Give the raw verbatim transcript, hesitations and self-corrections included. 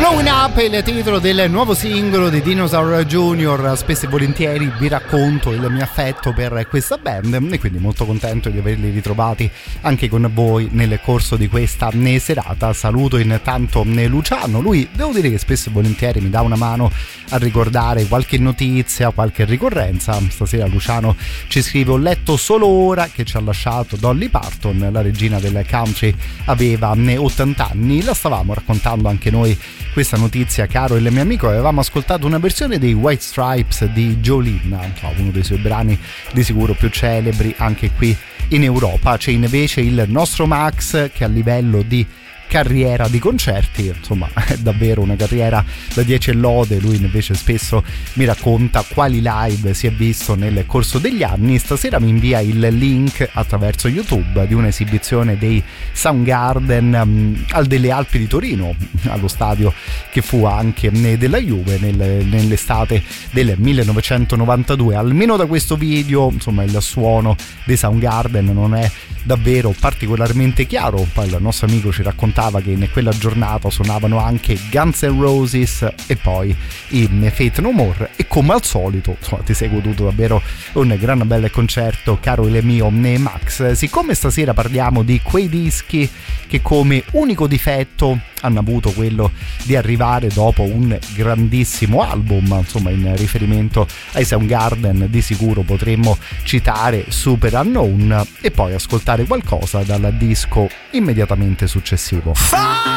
Blowing Up è il titolo del nuovo singolo di Dinosaur Junior. Spesso e volentieri vi racconto il mio affetto per questa band e quindi molto contento di averli ritrovati anche con voi nel corso di questa serata. Saluto intanto Luciano, lui devo dire che spesso e volentieri mi dà una mano a ricordare qualche notizia, qualche ricorrenza. Stasera Luciano ci scrive: ho letto solo ora che ci ha lasciato Dolly Parton, la regina del country aveva ottanta anni. La stavamo raccontando anche noi questa notizia, caro il mio amico. Avevamo ascoltato una versione dei White Stripes di Jolene, uno dei suoi brani di sicuro più celebri anche qui in Europa. C'è invece il nostro Max che a livello di carriera di concerti, insomma, è davvero una carriera da dieci lode. Lui invece spesso mi racconta quali live si è visto nel corso degli anni. Stasera mi invia il link attraverso YouTube di un'esibizione dei Soundgarden um, al delle Alpi di Torino, allo stadio che fu anche della Juve nel, nell'estate del millenovecentonovantadue. Almeno da questo video, insomma, il suono dei Soundgarden non è davvero particolarmente chiaro. Poi il nostro amico ci raccontava che in quella giornata suonavano anche Guns N' Roses e poi i Faith No More, e come al solito, insomma, ti sei goduto davvero un gran bel concerto, caro il mio Max. Siccome stasera parliamo di quei dischi che come unico difetto hanno avuto quello di arrivare dopo un grandissimo album, insomma, in riferimento ai Soundgarden di sicuro potremmo citare Super Unknown e poi ascoltare qualcosa dal disco immediatamente successivo.